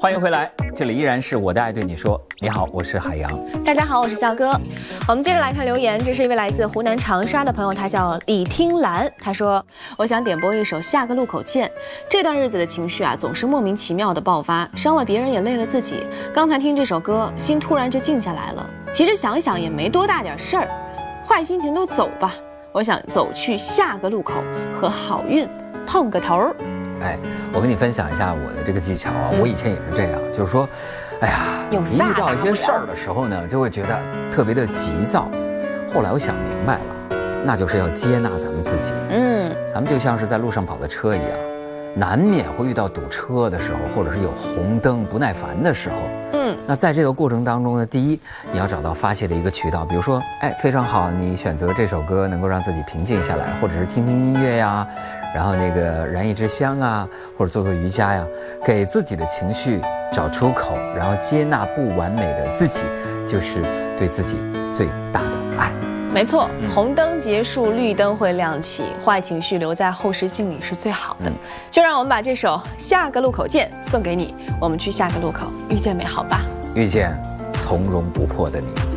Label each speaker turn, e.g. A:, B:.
A: 欢迎回来，这里依然是我的爱对你说。你好，我是海洋。
B: 大家好，我是笑哥。我们接着来看留言，这是一位来自湖南长沙的朋友，他叫李听兰。他说：“我想点播一首《下个路口见》。这段日子的情绪啊，总是莫名其妙的爆发，伤了别人也累了自己。刚才听这首歌，心突然就静下来了。其实想想也没多大点事儿，坏心情都走吧。我想走去下个路口，和好运碰个头。”
A: 哎，我跟你分享一下我的这个技巧啊，我以前也是这样，就是说，哎呀，一遇到一些事儿的时候呢，就会觉得特别的急躁。后来我想明白了，那就是要接纳咱们自己。咱们就像是在路上跑的车一样，难免会遇到堵车的时候，或者是有红灯不耐烦的时候。那在这个过程当中呢，第一，你要找到发泄的一个渠道，比如说，非常好，你选择这首歌能够让自己平静下来，或者是听听音乐呀，然后那个燃一支香啊，或者做做瑜伽呀，给自己的情绪找出口，然后接纳不完美的自己，就是对自己最大的爱。
B: 没错，红灯结束，绿灯会亮起，坏情绪留在后视镜里是最好的。就让我们把这首《下个路口见》送给你，我们去下个路口遇见美好吧，
A: 遇见从容不迫的你。